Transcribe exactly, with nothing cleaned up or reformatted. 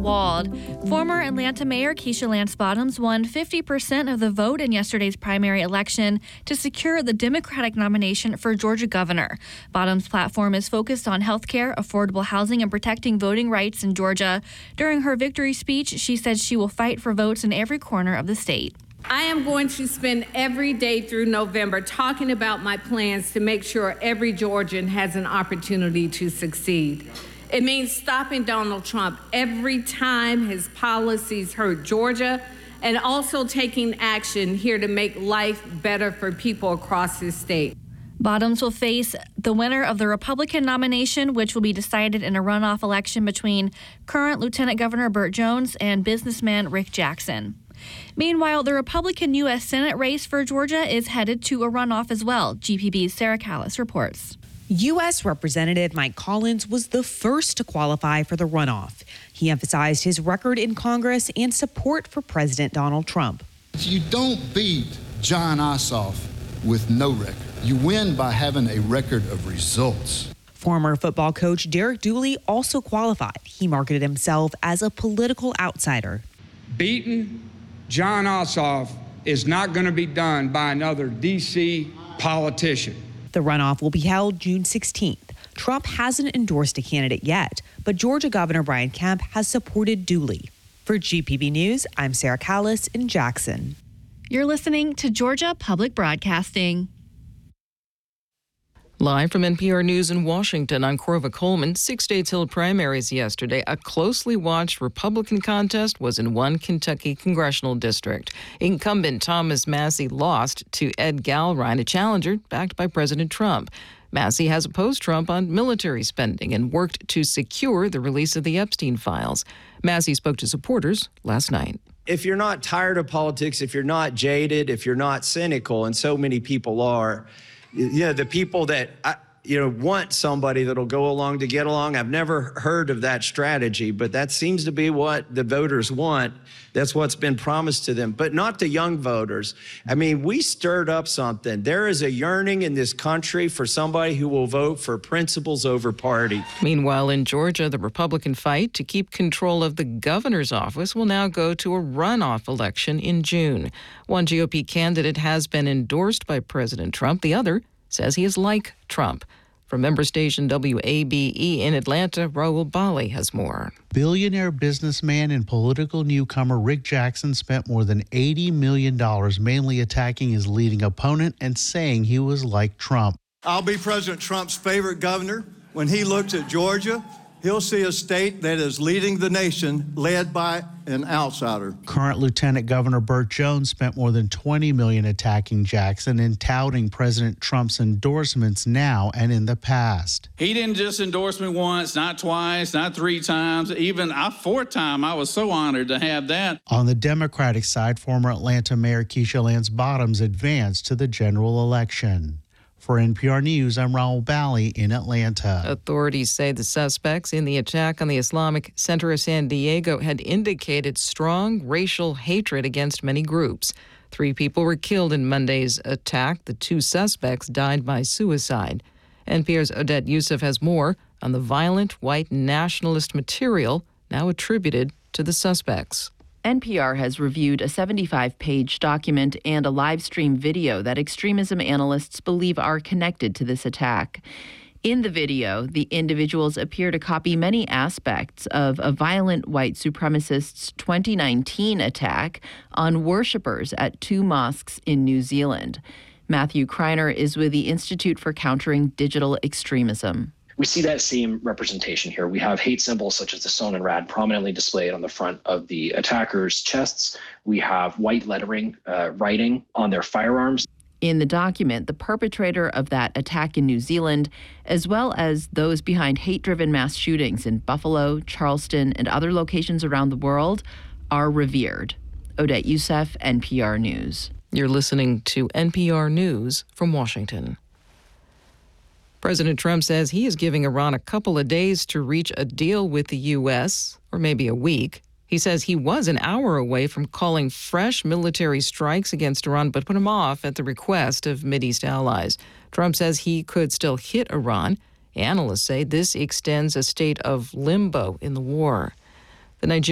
walled. Former Atlanta Mayor Keisha Lance Bottoms won fifty percent of the vote in yesterday's primary election to secure the Democratic nomination for Georgia governor. Bottoms' platform is focused on health care, affordable housing, and protecting voting rights in Georgia. During her victory speech, she said she will fight for votes in every corner of the state. I am going to spend every day through November talking about my plans to make sure every Georgian has an opportunity to succeed. It means stopping Donald Trump every time his policies hurt Georgia, and also taking action here to make life better for people across this state. Bottoms will face the winner of the Republican nomination, which will be decided in a runoff election between current Lieutenant Governor Burt Jones and businessman Rick Jackson. Meanwhile, the Republican U S Senate race for Georgia is headed to a runoff as well. G P B's Sarah Callis reports. U S Representative Mike Collins was the first to qualify for the runoff. He emphasized his record in Congress and support for President Donald Trump. You don't beat Jon Ossoff with no record. You win by having a record of results. Former football coach Derek Dooley also qualified. He marketed himself as a political outsider. Beating Jon Ossoff is not going to be done by another D C politician. The runoff will be held June sixteenth. Trump hasn't endorsed a candidate yet, but Georgia Governor Brian Kemp has supported Dooley. For G P B News, I'm Sarah Callis in Jackson. You're listening to Georgia Public Broadcasting. Live from N P R News in Washington, I'm Corva Coleman. Six states held primaries yesterday. A closely watched Republican contest was in one Kentucky congressional district. Incumbent Thomas Massie lost to Ed Galrine, a challenger backed by President Trump. Massie has opposed Trump on military spending and worked to secure the release of the Epstein files. Massie spoke to supporters last night. If you're not tired of politics, if you're not jaded, if you're not cynical, and so many people are, you know, the people that, I, you know, want somebody that'll go along to get along. I've never heard of that strategy, but that seems to be what the voters want. That's what's been promised to them, but not the young voters. I mean, we stirred up something. There is a yearning in this country for somebody who will vote for principles over party. Meanwhile, in Georgia, the Republican fight to keep control of the governor's office will now go to a runoff election in June. One G O P candidate has been endorsed by President Trump. The other says he is like Trump. From member station W A B E in Atlanta, Raul Bali has more. Billionaire businessman and political newcomer Rick Jackson spent more than eighty million dollars mainly attacking his leading opponent and saying he was like Trump. I'll be President Trump's favorite governor. When he looks at Georgia, he'll see a state that is leading the nation, led by an outsider. Current Lieutenant Governor Burt Jones spent more than twenty million dollars attacking Jackson and touting President Trump's endorsements now and in the past. He didn't just endorse me once, not twice, not three times, even a fourth time. I was so honored to have that. On the Democratic side, former Atlanta Mayor Keisha Lance Bottoms advanced to the general election. For N P R News, I'm Raul Bali in Atlanta. Authorities say the suspects in the attack on the Islamic Center of San Diego had indicated strong racial hatred against many groups. Three people were killed in Monday's attack. The two suspects died by suicide. N P R's Odette Youssef has more on the violent white nationalist material now attributed to the suspects. N P R has reviewed a seventy-five page document and a live stream video that extremism analysts believe are connected to this attack. In the video, the individuals appear to copy many aspects of a violent white supremacist's twenty nineteen attack on worshippers at two mosques in New Zealand. Matthew Kreiner is with the Institute for Countering Digital Extremism. We see that same representation here. We have hate symbols such as the Son and Rad prominently displayed on the front of the attackers' chests. We have white lettering, uh, writing on their firearms. In the document, the perpetrator of that attack in New Zealand, as well as those behind hate-driven mass shootings in Buffalo, Charleston, and other locations around the world, are revered. Odette Youssef, N P R News. You're listening to N P R News from Washington. President Trump says he is giving Iran a couple of days to reach a deal with the U S, or maybe a week. He says he was an hour away from calling fresh military strikes against Iran, but put him off at the request of Mideast allies. Trump says he could still hit Iran. Analysts say this extends a state of limbo in the war. The Nigerian